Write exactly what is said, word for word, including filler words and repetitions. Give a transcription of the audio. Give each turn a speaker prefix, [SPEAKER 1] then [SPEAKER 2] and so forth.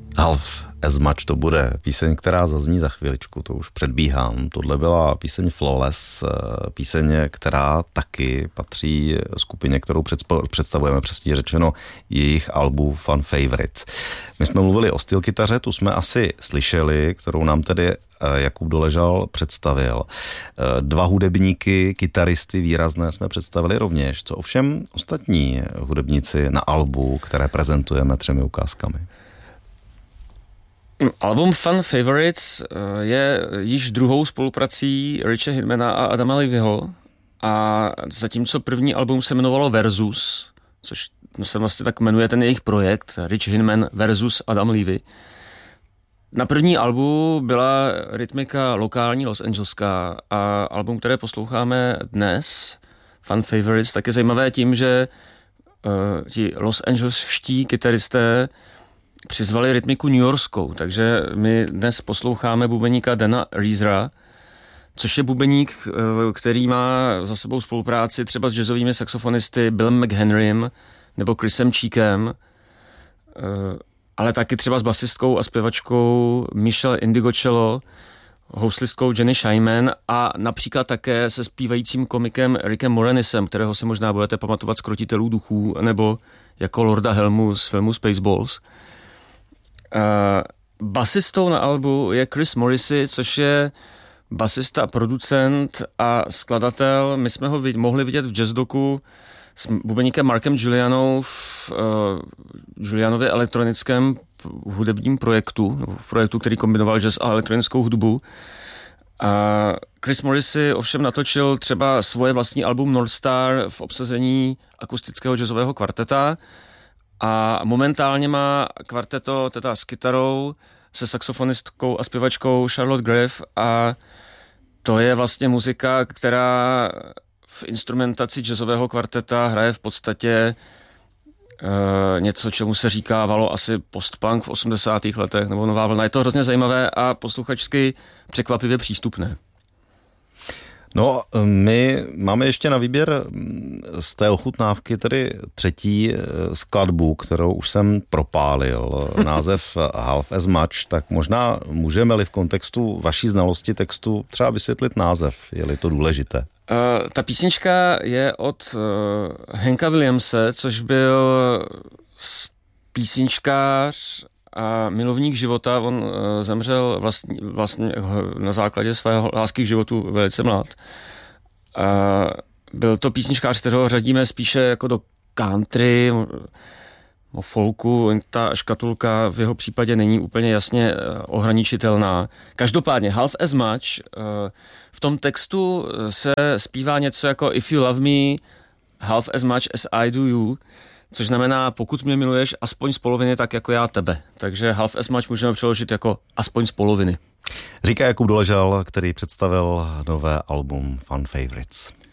[SPEAKER 1] Half as much to bude píseň, která zazní za chviličku, to už předbíhám. Tohle byla píseň Flawless, píseň, která taky patří skupině, kterou představujeme, přesně řečeno, jejich albu Fun Favorites. My jsme mluvili o styl kytaře, tu jsme asi slyšeli, kterou nám tedy Jakub Doležal představil. Dva hudebníky, kytaristy výrazné jsme představili rovněž. Co ovšem ostatní hudebníci na albu, které prezentujeme třemi ukázkami?
[SPEAKER 2] Album Fun Favorites je již druhou spoluprací Riche Hindmana a Adama Levyho a zatímco první album se jmenovalo Versus, což se vlastně tak jmenuje ten jejich projekt, Rich Hindman versus Adam Levy. Na první albu byla rytmika lokální Los Angeleská a album, které posloucháme dnes, Fun Favorites, tak je zajímavé tím, že uh, ti Los Angelesští kytaristé přizvali rytmiku newyorskou, takže my dnes posloucháme bubeníka Dana Reesera, což je bubeník, který má za sebou spolupráci třeba s jazzovými saxofonisty Billem McHenrym nebo Chrisem Cheekem, ale taky třeba s basistkou a zpěvačkou Michelle Indigocello, houslistkou Jenny Scheinman a například také se zpívajícím komikem Rickem Moranisem, kterého si možná budete pamatovat z Krotitelů duchů nebo jako Lorda Helmu z filmu Spaceballs. Uh, basistou na albu je Chris Morrissey, což je basista, producent a skladatel. My jsme ho vid- mohli vidět v jazzdoku s bubeníkem Markem Julianou v uh, Julianově elektronickém hudebním projektu, nebo v projektu, který kombinoval jazz a elektronickou hudbu. A Chris Morrissey ovšem natočil třeba svoje vlastní album North Star v obsazení akustického jazzového kvarteta a momentálně má kvarteto teda s kytarou, se saxofonistkou a zpěvačkou Charlotte Graff a to je vlastně muzika, která v instrumentaci jazzového kvarteta hraje v podstatě uh, něco, čemu se říkávalo asi postpunk v osmdesátých letech nebo nová vlna. Je to hrozně zajímavé a posluchačsky překvapivě přístupné.
[SPEAKER 1] No, my máme ještě na výběr z té ochutnávky tedy třetí skladbu, kterou už jsem propálil, název Half as much, tak možná můžeme-li v kontextu vaší znalosti textu třeba vysvětlit název, je-li to důležité.
[SPEAKER 2] Uh, ta písnička je od uh, Hanka Williamse, což byl písničkář a milovník života. On uh, zemřel vlastně, vlastně na základě svého lásky k životu velice mlád. Uh, byl to písničkář, kterého řadíme spíše jako do country, o folku. Ta škatulka v jeho případě není úplně jasně uh, ohraničitelná. Každopádně Half as much, uh, v tom textu se zpívá něco jako If you love me half as much as I do you, což znamená, pokud mě miluješ aspoň z poloviny, tak jako já tebe. Takže half as much můžeme přeložit jako aspoň z poloviny.
[SPEAKER 1] Říká Jakub Doležal, který představil nové album Fun Favorites.